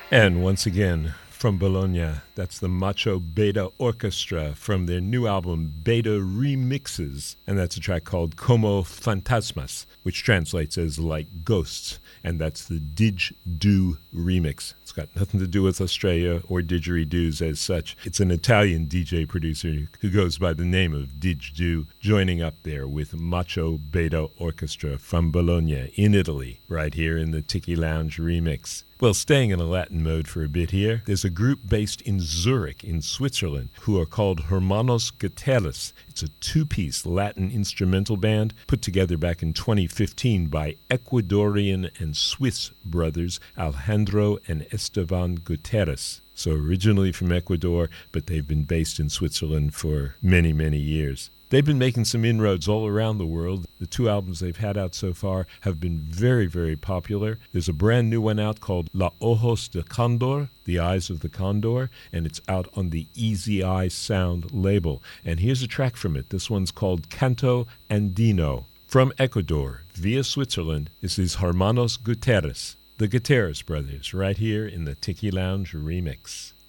And once again, from Bologna, that's the Macho Beta Orchestra from their new album Beta Remixes, and that's a track called Como Fantasmas, which translates as like ghosts, and that's the Didgeridoo remix. It's got nothing to do with Australia or didgeridoos as such. It's an Italian DJ producer who goes by the name of Didgeridoo, joining up there with Macho Beta Orchestra from Bologna in Italy, right here in the Tiki Lounge remix. Well, staying in a Latin mode for a bit here, there's a group based in Zurich in Switzerland who are called Hermanos Guterres. It's a two-piece Latin instrumental band put together back in 2015 by Ecuadorian and Swiss brothers Alejandro and Esteban Guterres. So originally from Ecuador, but they've been based in Switzerland for many, many years. They've been making some inroads all around the world. The two albums they've had out so far have been very, very popular. There's a brand new one out called La Ojos de Condor, The Eyes of the Condor, and it's out on the Easy Eye Sound label. And here's a track from it. This one's called Canto Andino. From Ecuador, via Switzerland, this is Hermanos Guterres, the Guterres brothers, right here in the Tiki Lounge remix.